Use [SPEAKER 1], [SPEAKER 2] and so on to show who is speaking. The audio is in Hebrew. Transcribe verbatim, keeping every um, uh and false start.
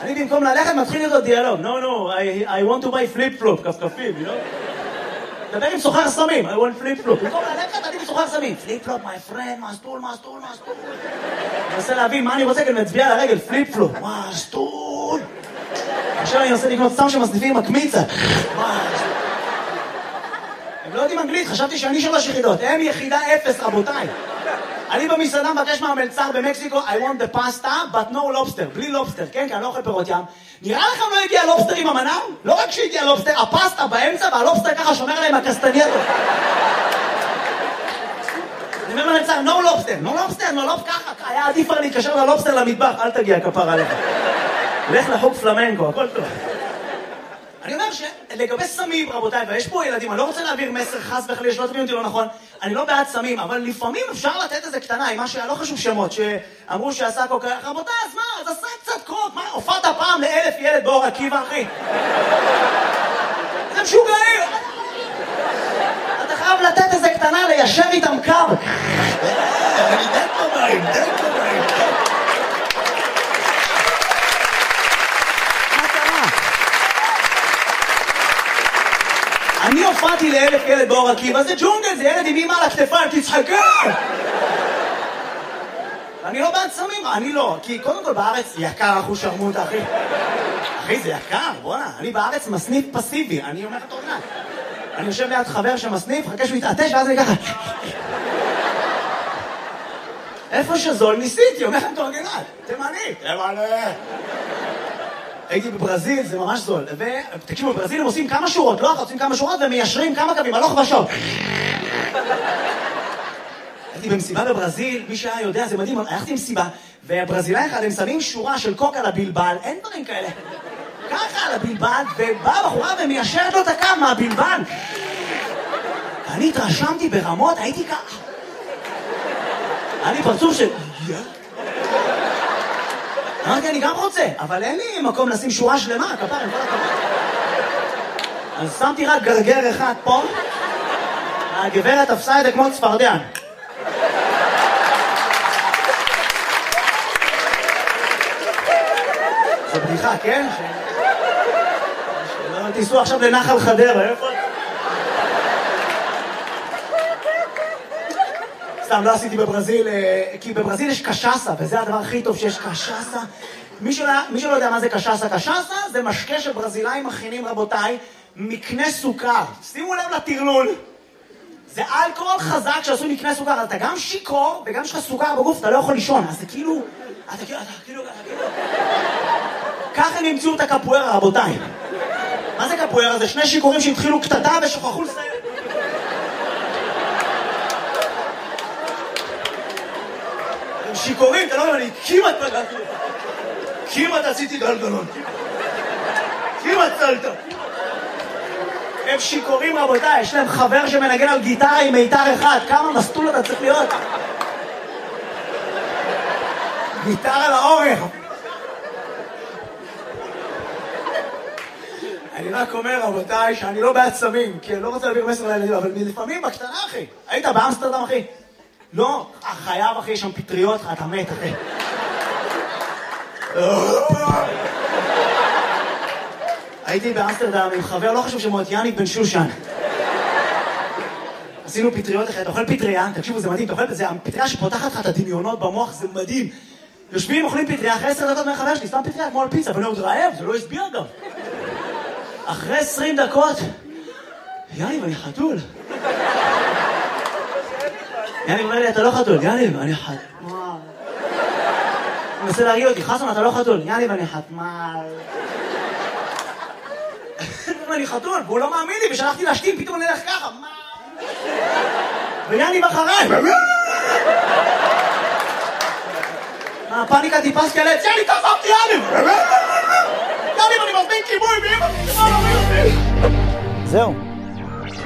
[SPEAKER 1] אני במקום ללכת מתחיל איתו דיאלוג. No, no, I, I want to buy flip-flop, כפכפים, you know? דבר עם סוחר סמים, I want flip-flop. במקום ללכת, אני בסוחר סמים. פליפ-פלופ, my friend, מה סטול, מה סטול, מה סטול. אני מנסה להבין מה אני רוצה, כי אני מצביע על הרגל, פליפ-פלופ. מה סטול? עכשיו אני מנסה לקנות סתם שמסניפים עם הקמיצה. מה סטול? הם לא יודעים אנגלית, חשבתי שאני שלוש יחידות. הם יחידה אפס, רבותיי. אני במסעדה מבקש מהמלצר במקסיקו, I want the pasta, but no lobster. בלי לובסטר, כן? כי אני לא אוכל פירות ים. נראה לכם לא הגיע לובסטר עם המנה? לא רק שהגיע לובסטר, הפסטה באמצע, והלובסטר ככה שומר עליהם הקסטנייטו. אני אומר למלצר, no lobster, no lobster, no lobster, ככה. היה עדיף כבר להתקשר ללובסטר למטבח, אל תגיע כפר עליך. לך לחוג פלמנקו, הכל טוב. אני אומר שלגבי סמים, רבותיי, ויש פה ילדים, אני לא רוצה להעביר מסר חס וחלילה, שלא תבינו אותי לא נכון, אני לא בעד סמים, אבל לפעמים אפשר לתת איזה קטנה, עם מה שהיה לא חשוב שמות, שאמרו שעשה כל כך, רבותיי, אז מה, אז עשה קצת קרוק, מה, הופעת פעם לאלף ילד באור עקיבא, אחי? זה משוגעים! אתה חייב לתת איזה קטנה, ליישר איתם קו. אני דק במים, דק במים. אני הופעתי לאלף ילד באור עקיבא, זה ג'ונגל, זה ילד עם אמא על הכתפיים, תצחקה! אני לא בעד סמים, אני לא, כי קודם כל בארץ יקר אחוז שרמוט, אחי. אחי, זה יקר, בוא'נה, אני בארץ מסניף פסיבי, אני אומר לך תורנה. אני יושב ליד חבר שמסניף, חכה שהוא יתעטש, ואז אני ככה... איפה שזול ניסיתי, אומר לכם תורגנת, תימני, תימני. הייתי בברזיל, זה ממש זול. ותקשיבו, בברזיל הם עושים כמה שורות, לא אחת, עושים כמה שורות ומיישרים כמה קווים, הלוך ושוב. הייתי במסיבה בברזיל, מי שהיה יודע, זה מדהים, הלכתי במסיבה, והברזילאי אחד, הם שמים שורה של קוק על הבלבל, אין דברים כאלה. ככה על הבלבל, ובאה בחורה ומיישרת לו את הקו מהבלבל. אני התרשמתי ברמות, הייתי ככה. היה לי פרצוף של... אמרתי, אני גם רוצה, אבל אין לי מקום לשים שורה שלמה, כפר, עם כל הכבוד. אז שמתי רק גרגר אחד פה, הגברת תפסה את זה כמו צפרדע. זו בדיחה, כן? שלא תיסעו עכשיו לנחל חדרה, איפה? סתם, לא עשיתי בברזיל, כי בברזיל יש קשאסה, וזה הדבר הכי טוב שיש קשאסה. מי שלא, מי שלא יודע מה זה קשאסה, קשאסה זה משקה שברזילאים מכינים, רבותיי, מקנה סוכר. שימו לב לטרלול. זה אלכוהול חזק שעשו מקנה סוכר, אז אתה גם שיקור, וגם יש לך סוכר בגוף, אתה לא יכול לישון. אז זה כאילו, אתה כאילו, אתה כאילו, אתה כאילו... ככה הם ימצאו את הקפוארה, רבותיי. מה זה קפוארה? זה שני שיקורים שהתחילו קטטה ושוכחו לסיים. שיקורים, אתה לא יודע, אני כמעט פגעתי לך. כמעט עשיתי גלגלון. כמעט צלת. הם שיקורים, רבותיי, יש להם חבר שמנגן על גיטרה עם מיתר אחד. כמה מסטול אתה צריך להיות? גיטרה לאורך. אני רק אומר, רבותיי, שאני לא בעד סמים, כי אני לא רוצה להעביר מסר לילדים, אבל לפעמים בקטנה, אחי. היית באמסטרדם, אחי? לא, חייב, אחי, יש שם פטריות, אתה מת, אחי. הייתי באמסטרדם עם חבר, לא חשוב שמות, יאניק בן שושן. עשינו פטריות, אחי, אתה אוכל פטריה, תקשיבו, זה מדהים, אתה אוכל, זה הפטריה שפותחת לך את הדמיונות במוח, זה מדהים. יושבים, אוכלים פטריה, אחרי עשר דקות מהחבר שלי, סתם פטריה, כמו על פיצה, ואני עוד רעב, זה לא הסביר גם. אחרי עשרים דקות, יאניק, אני חתול. יאניב אומר לי, אתה לא חתול. יאניב, אני חתול. אני מנסה להרגיע אותי, חסון, אתה לא חתול. יאניב, אני חתמל. אני חתול, והוא לא מאמין לי, ושלחתי להשתים, פתאום נלך ככה. ויאניב אחריי. הפאניקה טיפס קלט. יאניב, תעזבתי, יאניב. יאניב, אני מזמין כיבוי, ואמא, זהו.